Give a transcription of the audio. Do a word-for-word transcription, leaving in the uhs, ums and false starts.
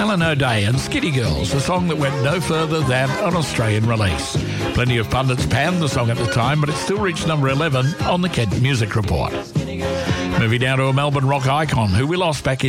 Alan O'Day and Skitty Girls, a song that went no further than an Australian release. Plenty of pundits panned the song at the time, but it still reached number eleven on the Kent Music Report. Moving down to a Melbourne rock icon who we lost back in